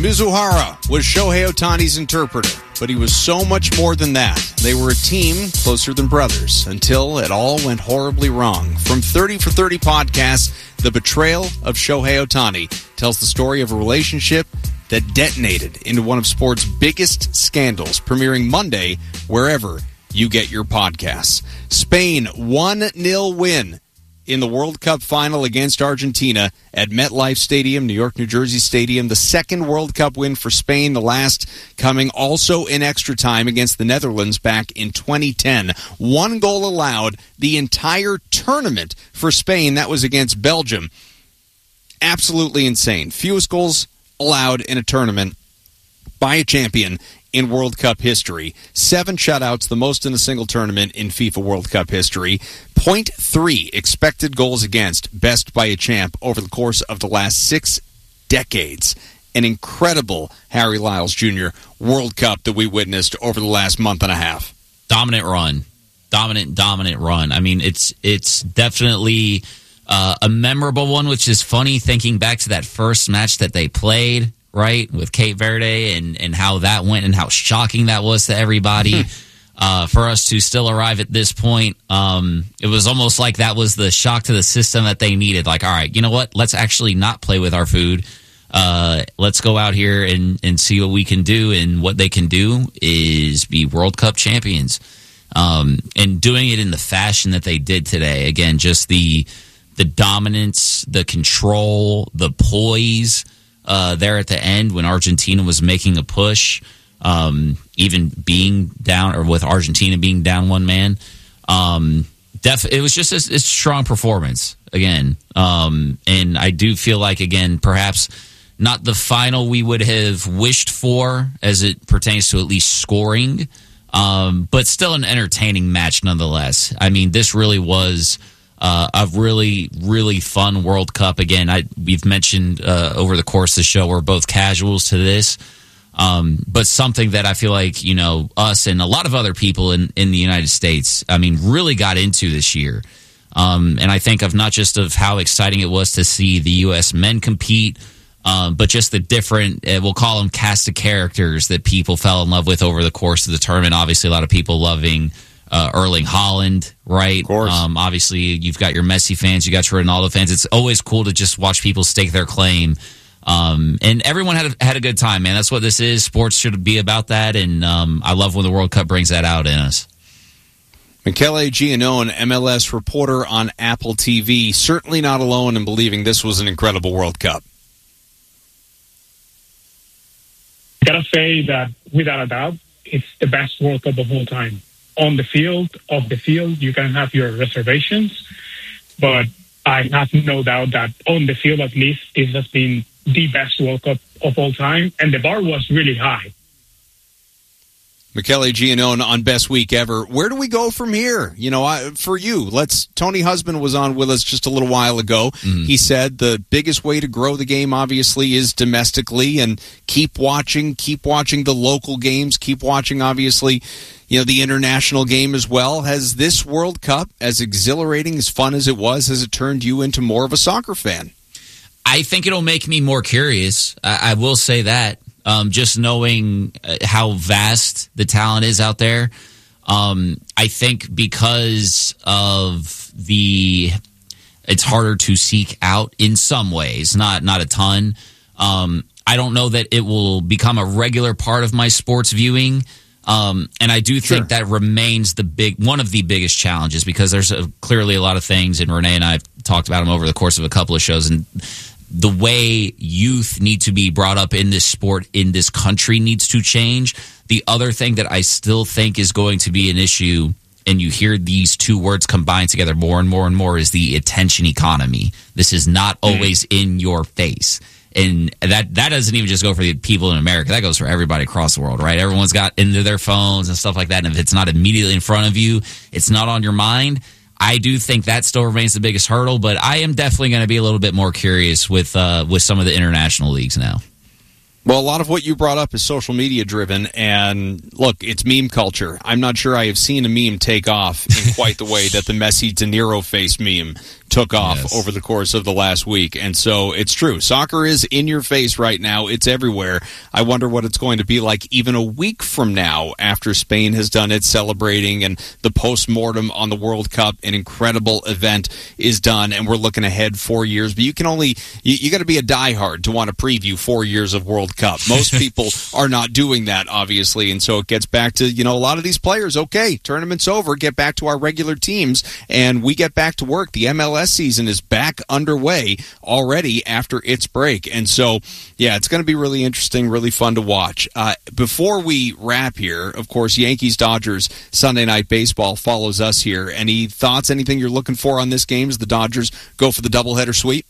Mizuhara was Shohei Ohtani's interpreter, but he was so much more than that. They were a team closer than brothers until it all went horribly wrong. From 30 for 30 podcast, The Betrayal of Shohei Ohtani tells the story of a relationship that detonated into one of sports' biggest scandals, premiering Monday wherever you get your podcasts. Spain 1-0 win in the World Cup final against Argentina at MetLife Stadium, New York, New Jersey Stadium. The second World Cup win for Spain, the last coming also in extra time against the Netherlands back in 2010. One goal allowed the entire tournament for Spain. That was against Belgium. Absolutely insane. Fewest goals allowed in a tournament by a champion in World Cup history. 7 shutouts, the most in a single tournament in FIFA World Cup history. 0.3 expected goals against, best by a champ over the course of the last 6 decades. An incredible Harry Lyles Jr. World Cup that we witnessed over the last month and a half. Dominant run. Dominant run. I mean, it's definitely a memorable one, which is funny thinking back to that first match that they played, right, with Cape Verde and how that went and how shocking that was to everybody. For us to still arrive at this point, it was almost like that was the shock to the system that they needed. Like, all right, you know what? Let's actually not play with our food. Let's go out here and see what we can do. And what they can do is be World Cup champions. And doing it in the fashion that they did today. Again, just the dominance, the control, the poise there at the end when Argentina was making a push, even being down, or with Argentina being down one man. It was just a strong performance again. And I do feel like, again, perhaps not the final we would have wished for as it pertains to at least scoring, but still an entertaining match nonetheless. I mean, this really was a really, really fun World Cup. Again, we've mentioned over the course of the show, we're both casuals to this, but something that I feel like, you know, us and a lot of other people in the United States, I mean, really got into this year. And I think of not just of how exciting it was to see the U.S. men compete, but just the different, we'll call them cast of characters that people fell in love with over the course of the tournament. Obviously, a lot of people loving Erling Haaland, right? Of course. Obviously, you've got your Messi fans, you got your Ronaldo fans. It's always cool to just watch people stake their claim. And everyone had a good time, man. That's what this is. Sports should be about that, and I love when the World Cup brings that out in us. Michele Giannone, MLS reporter on Apple TV, certainly not alone in believing this was an incredible World Cup. I gotta say that, without a doubt, it's the best World Cup of all time. On the field, off the field, you can have your reservations, but I have no doubt that on the field, at least, it has been the best World Cup of all time, and the bar was really high. Michele Giannone on Best Week Ever. Where do we go from here? You know, for you, Tony Husband was on with us just a little while ago. Mm-hmm. He said the biggest way to grow the game, obviously, is domestically, and keep watching the local games, keep watching, obviously, you know, the international game as well. Has this World Cup, as exhilarating, as fun as it was, has it turned you into more of a soccer fan? I think it'll make me more curious. I will say that. Just knowing how vast the talent is out there. I think because of it's harder to seek out in some ways, not a ton. I don't know that it will become a regular part of my sports viewing. And I do think that remains one of the biggest challenges, because there's clearly a lot of things, and Renee and I have talked about them over the course of a couple of shows, and the way youth need to be brought up in this sport in this country needs to change. The other thing that I still think is going to be an issue, and you hear these two words combined together more and more and more, is the attention economy. This is not always in your face. And that doesn't even just go for the people in America. That goes for everybody across the world, right? Everyone's got into their phones and stuff like that. And if it's not immediately in front of you, it's not on your mind. I do think that still remains the biggest hurdle, but I am definitely going to be a little bit more curious with some of the international leagues now. Well, a lot of what you brought up is social media driven, and look, it's meme culture. I'm not sure I have seen a meme take off in quite the way that the Messi De Niro face meme took off over the course of the last week. And so it's true. Soccer is in your face right now. It's everywhere. I wonder what it's going to be like even a week from now after Spain has done its celebrating and the post-mortem on the World Cup, an incredible event, is done, and we're looking ahead 4 years. But you can only, you got to be a diehard to want to preview 4 years of World Cup. Most people are not doing that, obviously. And so it gets back to, a lot of these players, okay, tournament's over, get back to our regular teams, and we get back to work. The MLS season is back underway already after its break. And so, yeah, it's going to be really interesting, really fun to watch. Before we wrap here, of course, Yankees-Dodgers Sunday Night Baseball follows us here. Any thoughts, anything you're looking for on this game as the Dodgers go for the doubleheader sweep?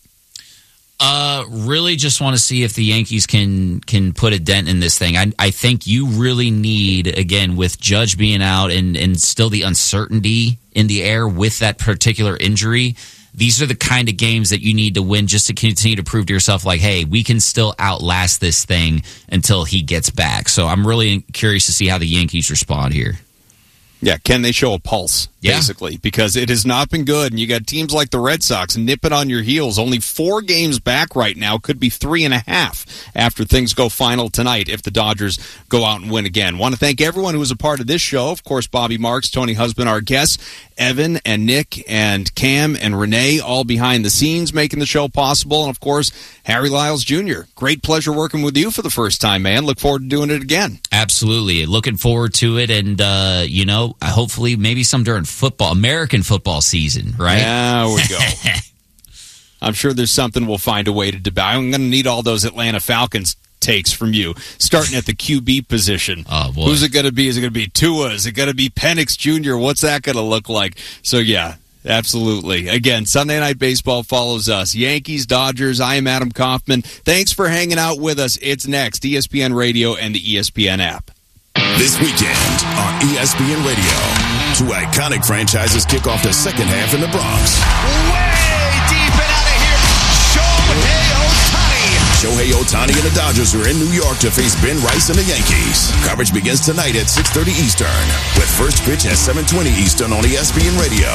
Really just want to see if the Yankees can put a dent in this thing. I think you really need, again, with Judge being out and still the uncertainty in the air with that particular injury, these are the kind of games that you need to win just to continue to prove to yourself, like, hey, we can still outlast this thing until he gets back. So I'm really curious to see how the Yankees respond here. Yeah, can they show a pulse, basically? Because it has not been good, and you got teams like the Red Sox nipping on your heels. Only 4 games back right now, could be 3.5 after things go final tonight if the Dodgers go out and win again. Want to thank everyone who was a part of this show. Of course, Bobby Marks, Tony Husband, our guests, Evan and Nick and Cam and Renee, all behind the scenes making the show possible. And, of course, Harry Lyles Jr. Great pleasure working with you for the first time, man. Look forward to doing it again. Absolutely. Looking forward to it. And, hopefully maybe some during football, American football season, right? There we go. I'm sure there's something we'll find a way to debate. I'm going to need all those Atlanta Falcons takes from you, starting at the QB position. Oh, boy. Who's it going to be? Is it going to be Tua? Is it going to be Penix Jr.? What's that going to look like? So, yeah, absolutely. Again, Sunday Night Baseball follows us. Yankees, Dodgers. I am Adam Kaufman. Thanks for hanging out with us. It's next, ESPN Radio and the ESPN app. This weekend on ESPN Radio, 2 iconic franchises kick off the second half in the Bronx. Way deep and out of here, Shohei Ohtani. Shohei Ohtani and the Dodgers are in New York to face Ben Rice and the Yankees. Coverage begins tonight at 6:30 Eastern, with first pitch at 7:20 Eastern on ESPN Radio.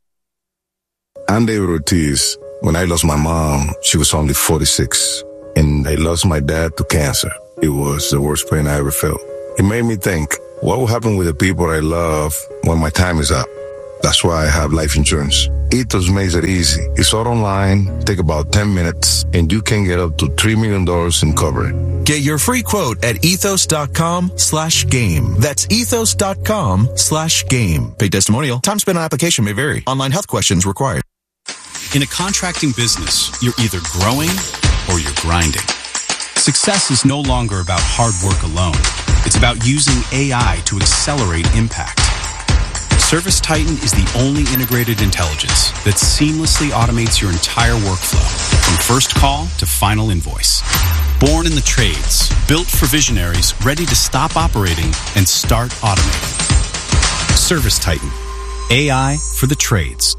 I'm David Ortiz. When I lost my mom, she was only 46, and I lost my dad to cancer. It was the worst pain I ever felt. It made me think, what will happen with the people I love when my time is up? That's why I have life insurance. Ethos makes it easy. It's all online, take about 10 minutes, and you can get up to $3 million in coverage. Get your free quote at ethos.com/game. That's ethos.com/game. Paid testimonial. Time spent on application may vary. Online health questions required. In a contracting business, you're either growing or you're grinding. Success is no longer about hard work alone. It's about using AI to accelerate impact. ServiceTitan is the only integrated intelligence that seamlessly automates your entire workflow, from first call to final invoice. Born in the trades, built for visionaries ready to stop operating and start automating. ServiceTitan, AI for the trades.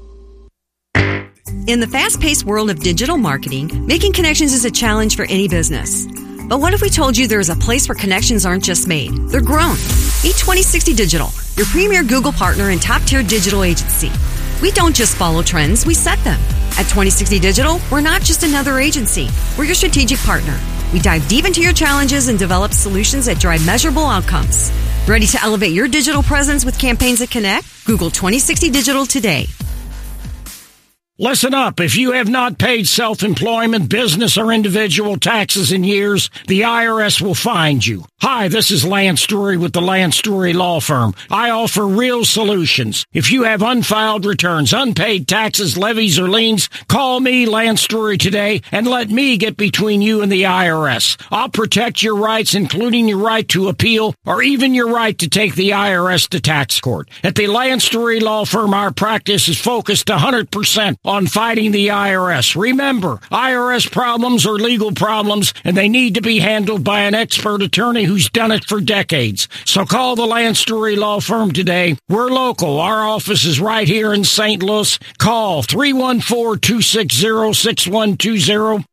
In the fast-paced world of digital marketing, making connections is a challenge for any business. But what if we told you there's a place where connections aren't just made, they're grown? Meet 2060 Digital, your premier Google partner and top-tier digital agency. We don't just follow trends, we set them. At 2060 Digital, we're not just another agency, we're your strategic partner. We dive deep into your challenges and develop solutions that drive measurable outcomes. Ready to elevate your digital presence with campaigns that connect? Google 2060 Digital today. Listen up. If you have not paid self-employment, business, or individual taxes in years, the IRS will find you. Hi, this is Lance Drury with the Lance Drury Law Firm. I offer real solutions. If you have unfiled returns, unpaid taxes, levies, or liens, call me, Lance Drury, today, and let me get between you and the IRS. I'll protect your rights, including your right to appeal, or even your right to take the IRS to tax court. At the Lance Drury Law Firm, our practice is focused 100% on fighting the IRS. Remember, IRS problems are legal problems, and they need to be handled by an expert attorney who's done it for decades. So call the Lance Drury Law Firm today. We're local. Our office is right here in St. Louis. Call 314-260-6120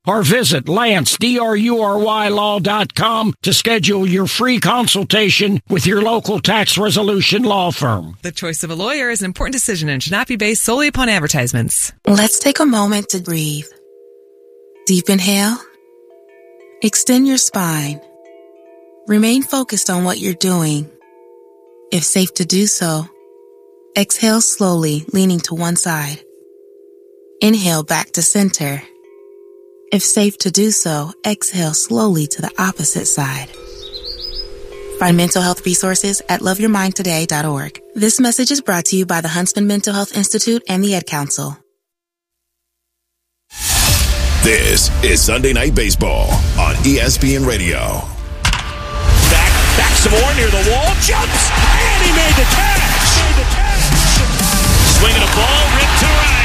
or visit LanceDruryLaw.com to schedule your free consultation with your local tax resolution law firm. The choice of a lawyer is an important decision and should not be based solely upon advertisements. Let's take a moment to breathe. Deep inhale. Extend your spine. Remain focused on what you're doing. If safe to do so, exhale slowly, leaning to one side. Inhale back to center. If safe to do so, exhale slowly to the opposite side. Find mental health resources at loveyourmindtoday.org. This message is brought to you by the Huntsman Mental Health Institute and the Ad Council. This is Sunday Night Baseball on ESPN Radio. Back some more near the wall. Jumps, and he made the catch. Swinging a ball, ripped to right.